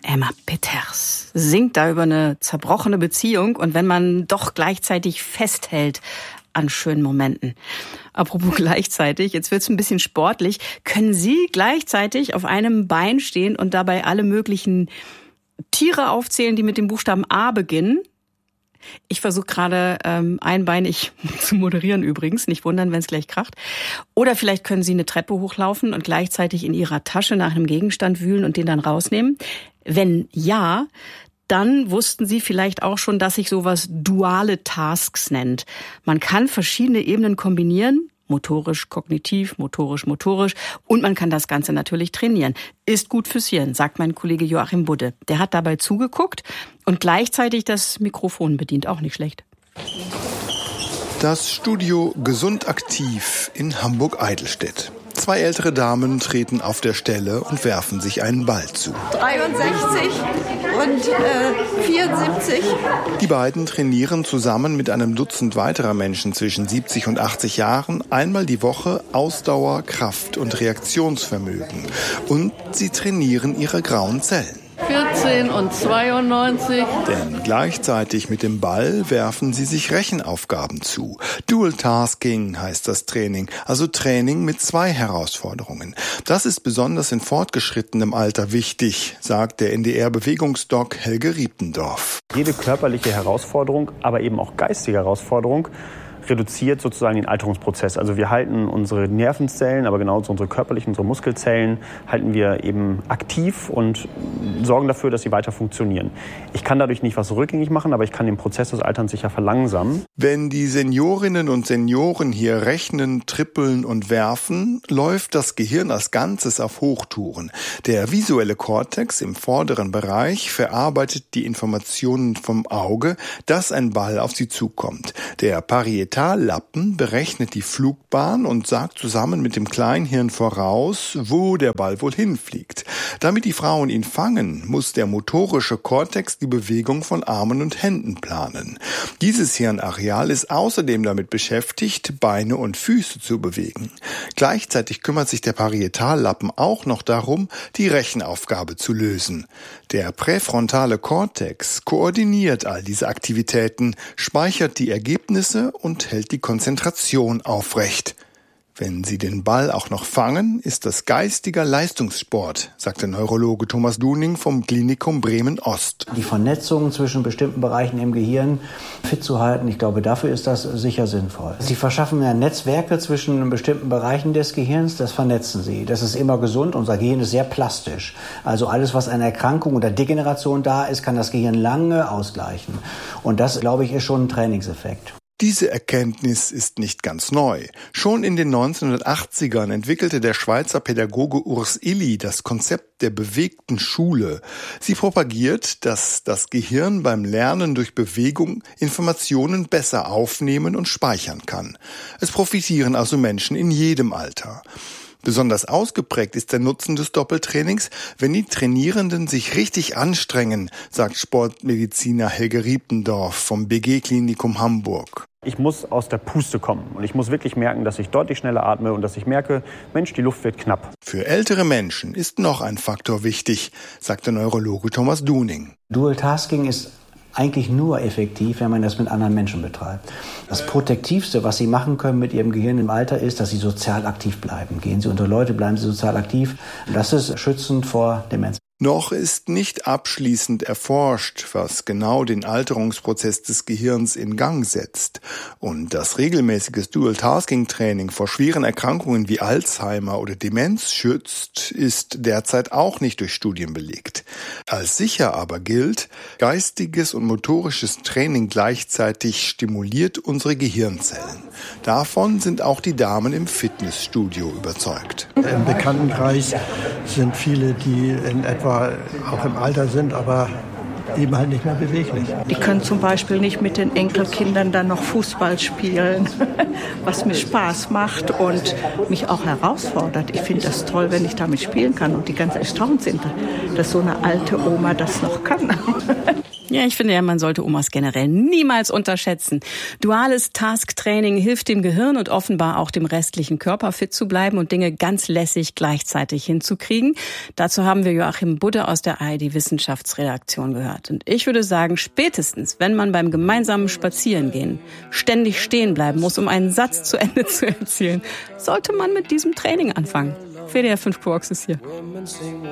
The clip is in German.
Emma Peters singt da über eine zerbrochene Beziehung und wenn man doch gleichzeitig festhält an schönen Momenten. Apropos gleichzeitig, jetzt wird's ein bisschen sportlich. Können Sie gleichzeitig auf einem Bein stehen und dabei alle möglichen Tiere aufzählen, die mit dem Buchstaben A beginnen? Ich versuche gerade einbeinig zu moderieren übrigens, nicht wundern, wenn es gleich kracht. Oder vielleicht können Sie eine Treppe hochlaufen und gleichzeitig in Ihrer Tasche nach einem Gegenstand wühlen und den dann rausnehmen. Wenn ja, dann wussten Sie vielleicht auch schon, dass sich sowas duale Tasks nennt. Man kann verschiedene Ebenen kombinieren, motorisch, kognitiv, motorisch, und man kann das Ganze natürlich trainieren. Ist gut fürs Hirn, sagt mein Kollege Joachim Budde. Der hat dabei zugeguckt und gleichzeitig das Mikrofon bedient, auch nicht schlecht. Das Studio Gesund aktiv in Hamburg-Eidelstedt. 2 ältere Damen treten auf der Stelle und werfen sich einen Ball zu. 63 und 74. Die beiden trainieren zusammen mit einem Dutzend weiterer Menschen zwischen 70 und 80 Jahren einmal die Woche Ausdauer, Kraft und Reaktionsvermögen. Und sie trainieren ihre grauen Zellen. 14 und 92. Denn gleichzeitig mit dem Ball werfen sie sich Rechenaufgaben zu. Dual Tasking heißt das Training, also Training mit 2 Herausforderungen. Das ist besonders in fortgeschrittenem Alter wichtig, sagt der NDR-Bewegungsdoc Helge Riependorf. Jede körperliche Herausforderung, aber eben auch geistige Herausforderung reduziert sozusagen den Alterungsprozess. Also wir halten unsere Nervenzellen, aber genauso unsere körperlichen, unsere Muskelzellen halten wir eben aktiv und sorgen dafür, dass sie weiter funktionieren. Ich kann dadurch nicht was rückgängig machen, aber ich kann den Prozess des Alterns sicher verlangsamen. Wenn die Seniorinnen und Senioren hier rechnen, trippeln und werfen, läuft das Gehirn als Ganzes auf Hochtouren. Der visuelle Kortex im vorderen Bereich verarbeitet die Informationen vom Auge, dass ein Ball auf sie zukommt. Der Parietallappen berechnet die Flugbahn und sagt zusammen mit dem Kleinhirn voraus, wo der Ball wohl hinfliegt. Damit die Frauen ihn fangen, muss der motorische Kortex die Bewegung von Armen und Händen planen. Dieses Hirnareal ist außerdem damit beschäftigt, Beine und Füße zu bewegen. Gleichzeitig kümmert sich der Parietallappen auch noch darum, die Rechenaufgabe zu lösen. Der präfrontale Kortex koordiniert all diese Aktivitäten, speichert die Ergebnisse und hält die Konzentration aufrecht. Wenn Sie den Ball auch noch fangen, ist das geistiger Leistungssport, sagt der Neurologe Thomas Duning vom Klinikum Bremen-Ost. Die Vernetzung zwischen bestimmten Bereichen im Gehirn fit zu halten, ich glaube, dafür ist das sicher sinnvoll. Sie verschaffen ja Netzwerke zwischen bestimmten Bereichen des Gehirns, das vernetzen Sie. Das ist immer gesund, unser Gehirn ist sehr plastisch. Also alles, was an Erkrankung oder Degeneration da ist, kann das Gehirn lange ausgleichen. Und das, glaube ich, ist schon ein Trainingseffekt. Diese Erkenntnis ist nicht ganz neu. Schon in den 1980ern entwickelte der Schweizer Pädagoge Urs Illy das Konzept der bewegten Schule. Sie propagiert, dass das Gehirn beim Lernen durch Bewegung Informationen besser aufnehmen und speichern kann. Es profitieren also Menschen in jedem Alter. Besonders ausgeprägt ist der Nutzen des Doppeltrainings, wenn die Trainierenden sich richtig anstrengen, sagt Sportmediziner Helge Riependorf vom BG-Klinikum Hamburg. Ich muss aus der Puste kommen und ich muss wirklich merken, dass ich deutlich schneller atme und dass ich merke, Mensch, die Luft wird knapp. Für ältere Menschen ist noch ein Faktor wichtig, sagt der Neurologe Thomas Duning. Dual Tasking ist eigentlich nur effektiv, wenn man das mit anderen Menschen betreibt. Das Protektivste, was Sie machen können mit Ihrem Gehirn im Alter, ist, dass Sie sozial aktiv bleiben. Gehen Sie unter Leute, bleiben Sie sozial aktiv. Das ist schützend vor Demenz. Noch ist nicht abschließend erforscht, was genau den Alterungsprozess des Gehirns in Gang setzt. Und das regelmäßiges Dual-Tasking-Training vor schweren Erkrankungen wie Alzheimer oder Demenz schützt, ist derzeit auch nicht durch Studien belegt. Als sicher aber gilt, geistiges und motorisches Training gleichzeitig stimuliert unsere Gehirnzellen. Davon sind auch die Damen im Fitnessstudio überzeugt. Im Bekanntenkreis sind viele, die in etwa auch im Alter sind, aber eben halt nicht mehr beweglich. Die können zum Beispiel nicht mit den Enkelkindern dann noch Fußball spielen, was mir Spaß macht und mich auch herausfordert. Ich finde das toll, wenn ich damit spielen kann und die ganz erstaunt sind, dass so eine alte Oma das noch kann. Ja, ich finde ja, man sollte Omas generell niemals unterschätzen. Duales Task-Training hilft dem Gehirn und offenbar auch dem restlichen Körper fit zu bleiben und Dinge ganz lässig gleichzeitig hinzukriegen. Dazu haben wir Joachim Budde aus der ARD-Wissenschaftsredaktion gehört. Und ich würde sagen, spätestens, wenn man beim gemeinsamen Spazierengehen ständig stehen bleiben muss, um einen Satz zu Ende zu erzählen, sollte man mit diesem Training anfangen. WDR 5 Quarks ist hier.